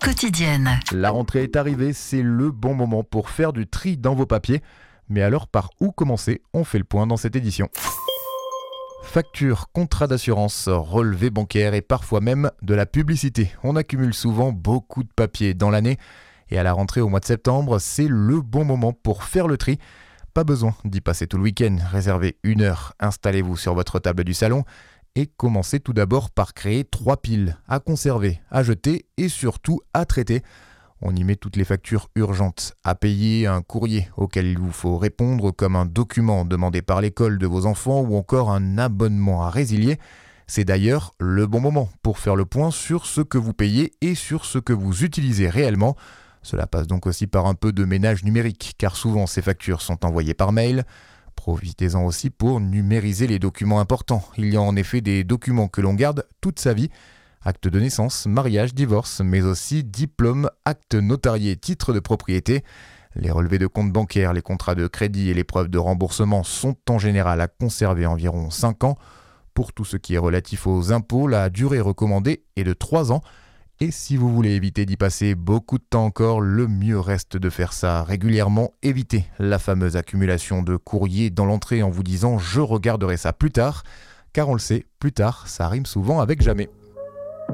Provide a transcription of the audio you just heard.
quotidienne. La rentrée est arrivée, c'est le bon moment pour faire du tri dans vos papiers. Mais alors par où commencer? On fait le point dans cette édition. Factures, contrats d'assurance, relevés bancaires et parfois même de la publicité. On accumule souvent beaucoup de papiers dans l'année et à la rentrée au mois de septembre, c'est le bon moment pour faire le tri. Pas besoin d'y passer tout le week-end, réservez 1 heure, installez-vous sur votre table du salon et commencez tout d'abord par créer 3 piles à conserver, à jeter et surtout à traiter. On y met toutes les factures urgentes à payer, un courrier auquel il vous faut répondre comme un document demandé par l'école de vos enfants ou encore un abonnement à résilier. C'est d'ailleurs le bon moment pour faire le point sur ce que vous payez et sur ce que vous utilisez réellement. Cela passe donc aussi par un peu de ménage numérique car souvent ces factures sont envoyées par mail. Profitez-en aussi pour numériser les documents importants. Il y a en effet des documents que l'on garde toute sa vie. Acte de naissance, mariage, divorce, mais aussi diplôme, acte notarié, titre de propriété. Les relevés de compte bancaire, les contrats de crédit et les preuves de remboursement sont en général à conserver environ 5 ans. Pour tout ce qui est relatif aux impôts, la durée recommandée est de 3 ans. Et si vous voulez éviter d'y passer beaucoup de temps encore, le mieux reste de faire ça régulièrement. Évitez la fameuse accumulation de courriers dans l'entrée en vous disant « je regarderai ça plus tard », car on le sait, plus tard, ça rime souvent avec jamais.